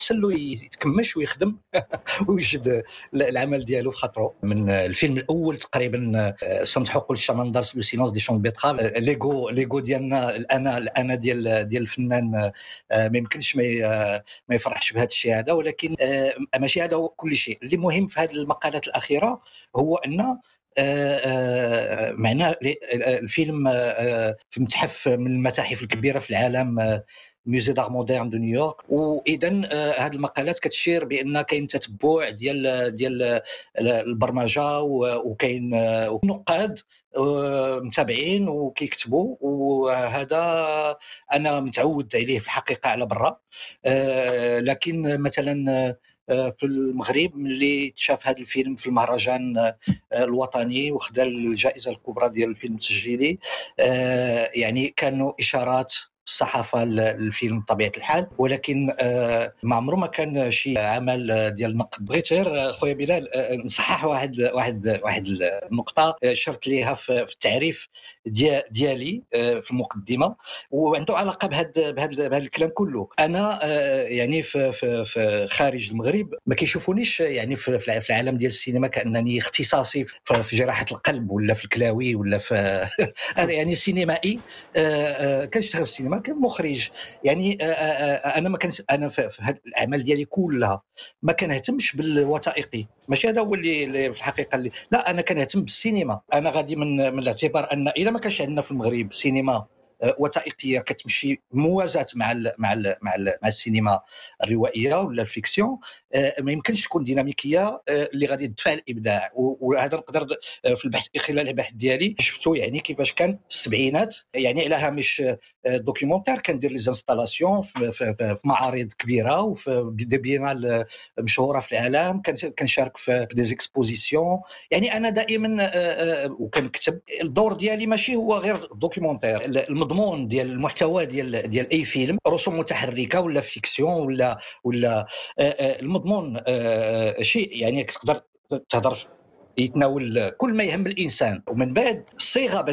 له يتكمش ويخدم ويوجد العمل ديالو في خاطرو. من الفيلم الاول تقريبا صمت حقول الشمندرز لو سيلونس دي شون بيترا، ليغو ديالنا، الانا ديال الفنان ما يمكنش ما يفرحش بهذا الشيء هذا. ولكن ماشي هذا هو كل شيء. اللي مهم في هذه المقالات الاخيره هو ان معناه الفيلم في متحف من المتاحف الكبيره في العالم، ميوزي دار مودرن دو نيويورك. واذا هذه المقالات كتشير بان كاين تتبع ديال البرمجه، وكاين نقاد متابعين وكيكتبوا. وهذا انا متعود عليه في الحقيقه على برا. لكن مثلا في المغرب ملي تشاف هذا الفيلم في المهرجان الوطني وخدا الجائزه الكبرى ديال الفيلم التسجيلي، يعني كانوا اشارات الصحافه للفيلم بطبيعه الحال. ولكن ما عمره ما كان شي عمل ديال النقد. بغيت غير خويا بلال نصحح واحد النقطه شرت ليها في التعريف ديالي في المقدمه، وعنده علاقه بهذا الكلام كله. انا يعني في خارج المغرب ما كيشوفونيش يعني في العالم ديال السينما كانني اختصاصي في جراحه القلب ولا في الكلاوي ولا في انا يعني سينمائي كنشتغل في السينما كمخرج. يعني انا ما كنت انا في هذه الاعمال ديالي كلها ما كنهتمش بالوثائقي. ماشي هذا هو اللي في الحقيقه لا، انا كنهتم بالسينما. انا غادي من الاعتبار ان اذا ما كانش عندنا في المغرب سينما وثائقيه كتمشي موازاه مع السينما الروائيه ولا الفيكسيون، ما يمكنش تكون ديناميكيه اللي غادي تدفع الابداع. وهذا نقدر في البحث خلال البحث ديالي شفتو يعني كيفاش كان في السبعينات، يعني على هامش دوكيومونتير كندير لي زانستالاسيون في معارض كبيره وفي دي بينال مشهوره في العالم، كنشارك في دي زيكسبوزيسيون. يعني انا دائما وكنكتب. الدور ديالي ماشي هو غير دوكيومونتير. المضمون ديال المحتوى ديال اي فيلم، رسوم متحركه ولا فيكسيون ولا المضمون شيء يعني تقدر تهضر يتناول كل ما يهم الانسان. ومن بعد الصيغه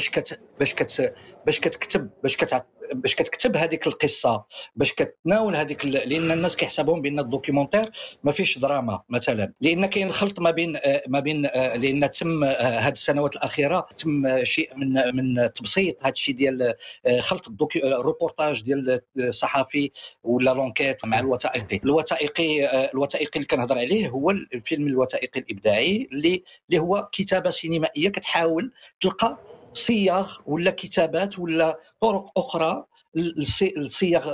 باش كتكتب هذيك القصه، باش كتناول هذيك لان الناس كيحسبون بان الدوكيومونتير ما فيش دراما مثلا، لان كاين الخلط ما بين لان تم هذه السنوات الاخيره تم شيء من تبسيط هذا الشيء ديال خلط الروبورتاج ديال الصحفي ولا لونكيت مع الوثائقي اللي كنهضر عليه هو الفيلم الوثائقي الابداعي اللي هو كتابه سينمائيه كتحاول تلقى صيغ ولا كتابات ولا طرق اخرى الصيغ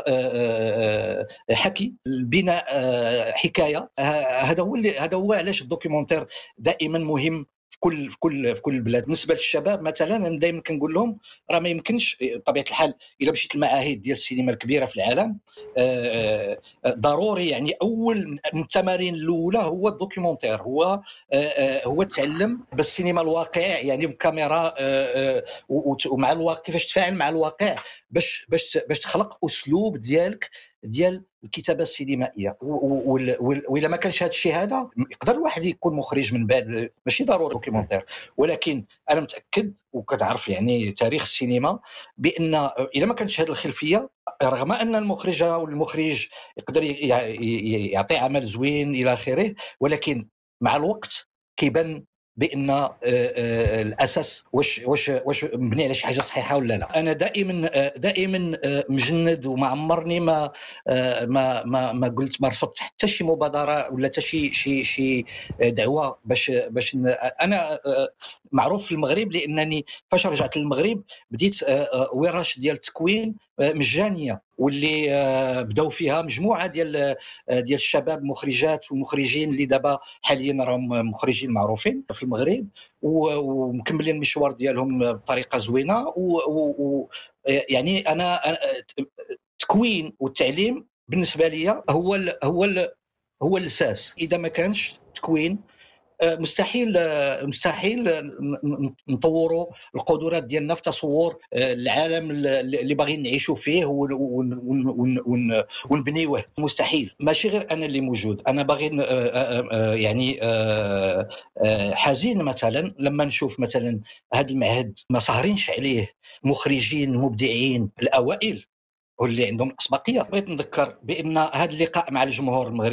حكي البناء حكايه. هذا هو علاش الدوكيومونتير دائما مهم في كل البلاد. بالنسبه للشباب مثلا انا دائما كنقول لهم راه ما يمكنش بطبيعه الحال الا مشيت المعاهد ديال السينما الكبيره في العالم ضروري يعني اول من التمارين الاولى هو الدوكيومونتير، هو تعلم بالسينما الواقع يعني بكاميرا ومع الواقع كيفاش تفاعل مع الواقع باش تخلق اسلوب ديال الكتابه السينمائيه. واذا ما كانش هذا الشيء هذا يقدر الواحد يكون مخرج من بعد، ماشي ضروري دوكيومونتير. ولكن انا متاكد وكنعرف يعني تاريخ السينما بان اذا ما كانش هذه الخلفيه، رغم ان المخرجه والمخرج يقدر يعطي عمل زوين الى اخره، ولكن مع الوقت كيبان بان الاساس واش مبني على شي حاجه صحيحه ولا لا. انا دائما مجند وما عمرني ما قلت ما رفضت حتى شي مبادره ولا حتى شي دعوه باش انا معروف في المغرب لانني فاش رجعت للمغرب بديت ورش ديال التكوين مجانيه، واللي بداو فيها مجموعه ديال الشباب مخرجات ومخرجين اللي دابا حاليا راهم مخرجين معروفين في المغرب ومكملين المشوار ديالهم بطريقه زوينه. يعني انا التكوين والتعليم بالنسبه لي هو الاساس. اذا ما كانش تكوين مستحيل نطوروا القدرات ديالنا في تصور العالم اللي باغيين نعيشوا فيه ونبنيوه. مستحيل. ماشي غير انا اللي موجود، انا باغي يعني حزين مثلا لما نشوف مثلا هذا المعهد ما سهرينش عليه مخرجين مبدعين الاوائل واللي عندهم الاسبقيه. بغيت نذكر بان هذا اللقاء مع الجمهور المغربي